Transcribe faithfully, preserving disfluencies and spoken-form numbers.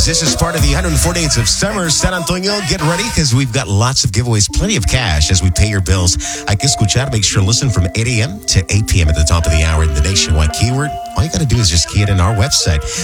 as this is part of the one hundred four Days of Summer. San Antonio, get ready because we've got lots of giveaways, plenty of cash as we pay your bills. Hay que escuchar. Make sure to listen from eight a.m. to eight p.m. at the top of the hour in the nationwide keyword. All you got to do is just key it in our website.